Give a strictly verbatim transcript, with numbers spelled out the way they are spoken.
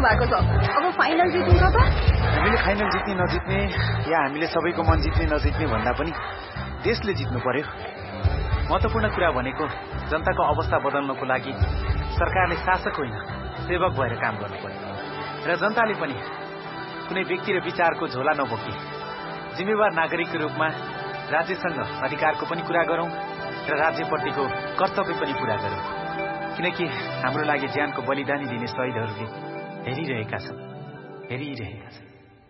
भएको छ। अब फाइनल जित्नु छ त? हामीले फाइनल जित्ने नजित्ने या हामीले सबैको मन जित्ने नजित्ने भन्दा पनि देशले जित्नु पर्यो। महत्त्वपूर्ण कुरा भनेको जनताको अवस्था बदल्नको लागि सरकारले शासक होइन सेवक भएर काम गर्नु पर्यो र जनताले पनि कुनै व्यक्ति र विचारको झोला नबोकी जिम्मेवार नागरिकको रूपमा राज्यसँग अधिकारको पनि कुरा गरौं र राज्यप्रतिको कर्तव्य पनि पूरा गरौं। किनकि हाम्रो लागि ज्यानको बलिदानी दिने शहीदहरूले हेरिरहेका छन् हेरिरहेका छन्।